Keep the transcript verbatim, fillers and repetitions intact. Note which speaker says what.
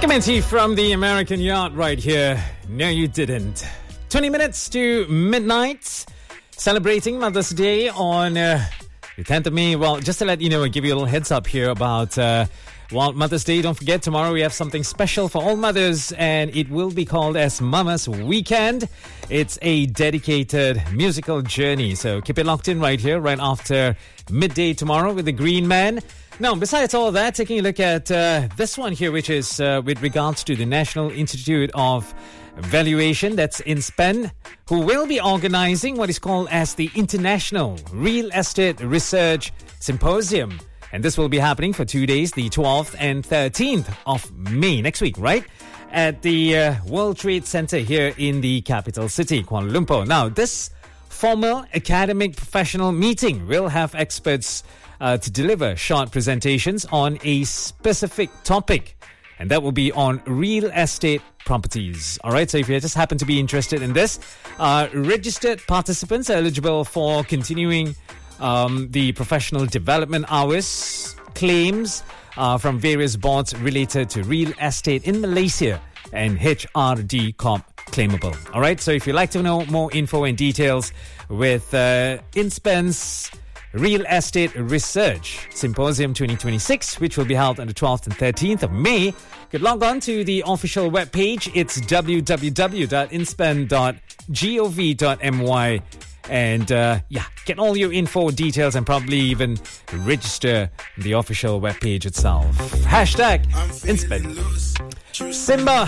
Speaker 1: Documentary from the American Yacht right here. No, you didn't. twenty minutes to midnight. Celebrating Mother's Day on uh, the tenth of May. Well, just to let you know, I'll give you a little heads up here about uh, well, Mother's Day. Don't forget, tomorrow we have something special for all mothers, and it will be called as Mama's Weekend. It's a dedicated musical journey. So keep it locked in right here, right after midday tomorrow with the Green Man. Now, besides all that, taking a look at uh, this one here, which is uh, with regards to the National Institute of Valuation, that's INSPEN, who will be organizing what is called as the International Real Estate Research Symposium. And this will be happening for two days, the twelfth and thirteenth of May, next week, right? At the uh, World Trade Center here in the capital city, Kuala Lumpur. Now, this formal academic professional meeting will have experts uh, to deliver short presentations on a specific topic. And that will be on real estate properties. All right, so if you just happen to be interested in this, uh, registered participants are eligible for continuing um, the professional development hours, claims uh, from various boards related to real estate in Malaysia, and H R D Corp claimable. All right, so if you'd like to know more info and details with uh, INSPEN's Real Estate Research Symposium twenty twenty-six, which will be held on the twelfth and thirteenth of May, you could log on to the official webpage. It's w w w dot inspen dot gov dot m y, and uh, yeah, get all your info, details, and probably even register the official webpage itself. Hashtag INSPEN. Simba